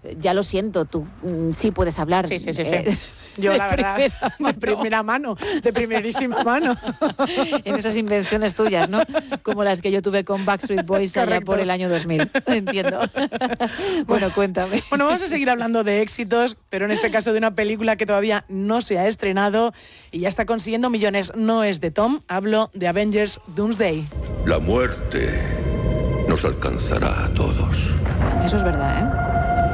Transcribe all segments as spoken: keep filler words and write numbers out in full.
ya lo siento, tú mm, sí puedes hablar. Sí, sí, sí, sí. Eh, Yo, la verdad, primera de primera mano, de primerísima mano. En esas invenciones tuyas, ¿no? Como las que yo tuve con Backstreet Boys allá Correcto. por el año dos mil. Entiendo. Bueno, cuéntame. Bueno, vamos a seguir hablando de éxitos, pero en este caso de una película que todavía no se ha estrenado y ya está consiguiendo millones. No es de Tom, hablo de Avengers Doomsday. La muerte nos alcanzará a todos. Eso es verdad, ¿eh?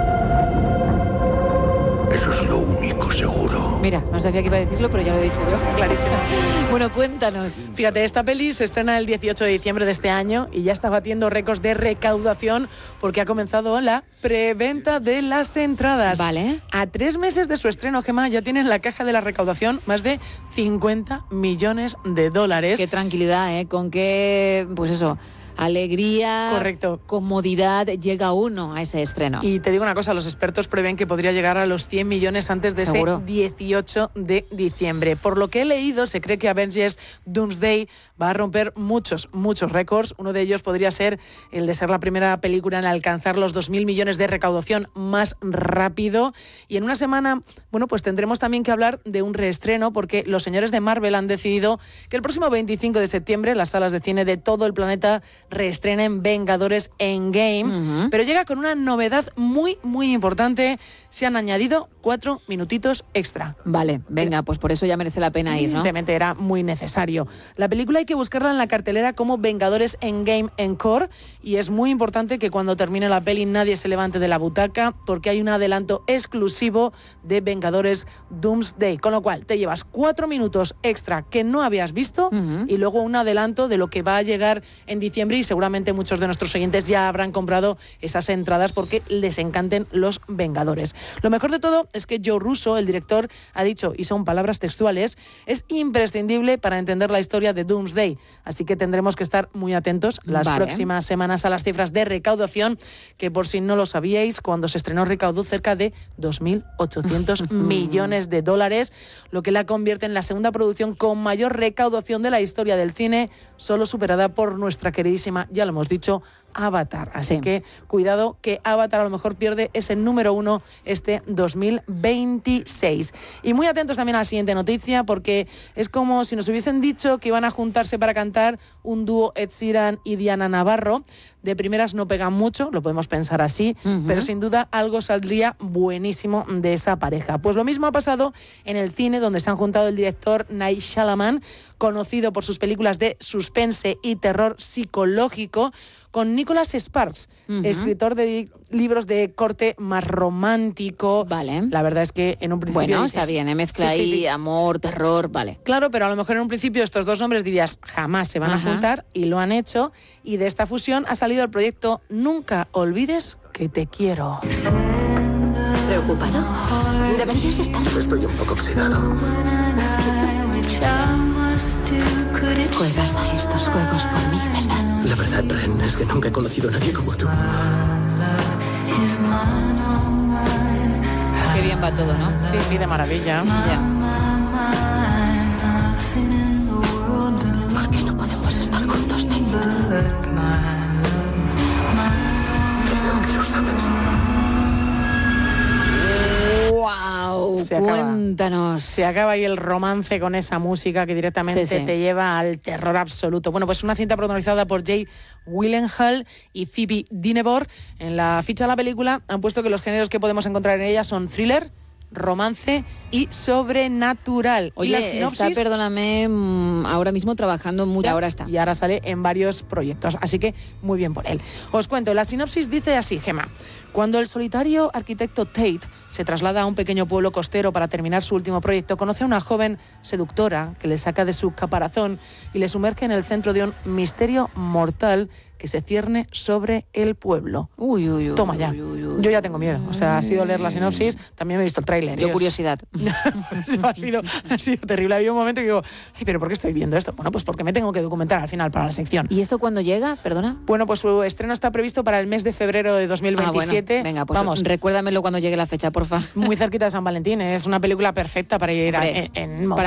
Eso es lo único seguro. Mira, no sabía que iba a decirlo, pero ya lo he dicho yo. Clarísimo. Bueno, cuéntanos. Fíjate, esta peli se estrena el dieciocho de diciembre de este año y ya está batiendo récords de recaudación porque ha comenzado la preventa de las entradas. Vale. A tres meses de su estreno, Gemma, ya tiene en la caja de la recaudación más de cincuenta millones de dólares. Qué tranquilidad, ¿eh? Con qué, pues eso, alegría, Correcto. comodidad llega uno a ese estreno. Y te digo una cosa, los expertos prevén que podría llegar a los cien millones antes de ¿Seguro? ese dieciocho de diciembre. Por lo que he leído, se cree que Avengers Doomsday va a romper muchos, muchos récords. Uno de ellos podría ser el de ser la primera película en alcanzar los dos mil millones de recaudación más rápido. Y en una semana, bueno, pues tendremos también que hablar de un reestreno porque los señores de Marvel han decidido que el próximo veinticinco de septiembre las salas de cine de todo el planeta reestrenen Vengadores Endgame, Uh-huh. pero llega con una novedad muy, muy importante. Se han añadido cuatro minutitos extra. Vale, venga, pues por eso ya merece la pena ir, ¿no? Evidentemente era muy necesario. La película hay que buscarla en la cartelera como Vengadores Endgame Encore y es muy importante que cuando termine la peli nadie se levante de la butaca porque hay un adelanto exclusivo de Vengadores Doomsday, con lo cual te llevas cuatro minutos extra que no habías visto Uh-huh. y luego un adelanto de lo que va a llegar en diciembre y seguramente muchos de nuestros oyentes ya habrán comprado esas entradas porque les encanten los Vengadores. Lo mejor de todo es que Joe Russo, el director, ha dicho, y son palabras textuales, es imprescindible para entender la historia de Doomsday. Así que tendremos que estar muy atentos las Vale. próximas semanas a las cifras de recaudación, que por si no lo sabíais, cuando se estrenó recaudó cerca de dos mil ochocientos millones de dólares, lo que la convierte en la segunda producción con mayor recaudación de la historia del cine, solo superada por nuestra queridísima, ya lo hemos dicho, Avatar. Así Sí. que cuidado que Avatar a lo mejor pierde ese número uno este dos mil veintiséis. Y muy atentos también a la siguiente noticia porque es como si nos hubiesen dicho que iban a juntarse para cantar un dúo Ed Sheeran y Diana Navarro. De primeras no pegan mucho, lo podemos pensar así, Uh-huh. pero sin duda algo saldría buenísimo de esa pareja. Pues lo mismo ha pasado en el cine, donde se han juntado el director Night Shyamalan, conocido por sus películas de suspense y terror psicológico, con Nicholas Sparks, Uh-huh. escritor de libros de corte más romántico. Vale. La verdad es que en un principio Bueno, dices, está bien, ¿eh? Mezcla sí, sí, ahí sí. amor, terror, vale. Claro, pero a lo mejor en un principio estos dos nombres dirías jamás se van Ajá. a juntar y lo han hecho. Y de esta fusión ha salido el proyecto Nunca olvides que te quiero. ¿Preocupado? Deberías estar. Estoy un poco oxidado. Juegas a estos juegos por mí, ¿verdad? La verdad, Ren, es que nunca he conocido a nadie como tú. Qué bien va todo, ¿no? Sí, sí, de maravilla. Ya. ¿Por qué no podemos estar juntos, Tate? Creo que lo sabes. ¡Wow! Se acaba. Cuéntanos. Se acaba ahí el romance con esa música que directamente Sí, sí. te lleva al terror absoluto. Bueno, pues una cinta protagonizada por Jay Gyllenhaal y Phoebe Dynevor. En la ficha de la película han puesto que los géneros que podemos encontrar en ella son thriller, romance y sobrenatural. Oye, y la está, sinopsis, perdóname, mm, ahora mismo trabajando mucho. Ahora está. y ahora sale en varios proyectos, así que muy bien por él. Os cuento, la sinopsis dice así, Gemma. Cuando el solitario arquitecto Tate se traslada a un pequeño pueblo costero para terminar su último proyecto, conoce a una joven seductora que le saca de su caparazón y le sumerge en el centro de un misterio mortal que se cierne sobre el pueblo. Uy, uy, uy. Toma ya. uy, uy, uy. Yo ya tengo miedo. O sea, ha sido leer la sinopsis, también me he visto el tráiler. Yo ¿eh? curiosidad. Eso ha sido, ha sido terrible. Había un momento que digo, ay, pero ¿por qué estoy viendo esto? Bueno, pues porque me tengo que documentar al final para la sección. ¿Y esto cuándo llega? Perdona. Bueno, pues su estreno está previsto para el mes de febrero de dos mil veintisiete. Ah, bueno. Venga, pues Vamos, recuérdamelo cuando llegue la fecha, porfa. muy cerquita de San Valentín. Es una película perfecta para ir a- Hombre, en, en para